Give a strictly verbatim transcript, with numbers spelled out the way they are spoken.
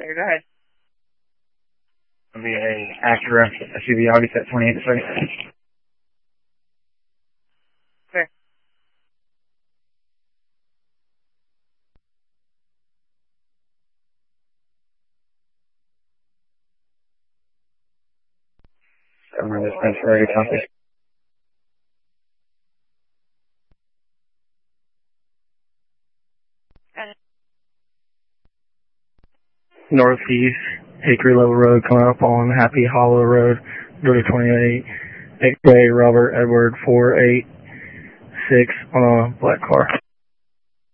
there. Go ahead. It'll be a Acura S U V August at twenty-eight thirty. Clear. Somewhere this fence ready to copy. Northeast, Hickory Level Road, coming up on Happy Hollow Road, go to twenty-eight, X-Ray Robert Edward four eight six on a black car.